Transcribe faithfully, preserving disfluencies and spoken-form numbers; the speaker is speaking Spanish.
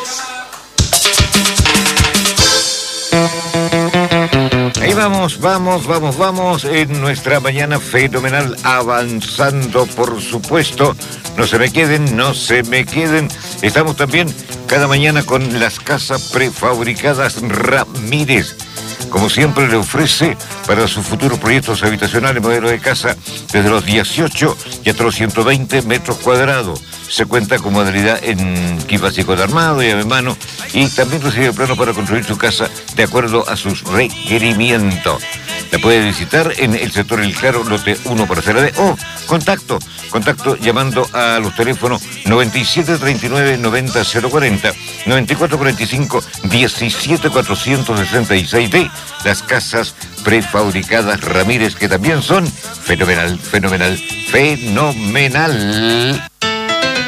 Ahí vamos, vamos, vamos, vamos, en nuestra mañana fenomenal, avanzando, por supuesto. No se me queden, no se me queden. Estamos también cada mañana con las casas prefabricadas Ramírez. Como siempre le ofrece para sus futuros proyectos habitacionales modelo de casa desde los dieciocho y hasta los ciento veinte metros cuadrados. Se cuenta con modalidad en kit básico de armado y llave mano, y también recibe planos para construir su casa de acuerdo a sus requerimientos. La puede visitar en el sector El Claro, lote uno, parcela D, o contacto, contacto llamando a los teléfonos noventa y siete treinta y nueve noventa cero cuarenta, noventa y cuatro cuarenta y cinco diecisiete cuatrocientos sesenta y seis de las casas prefabricadas Ramírez, que también son fenomenal, fenomenal, fenomenal.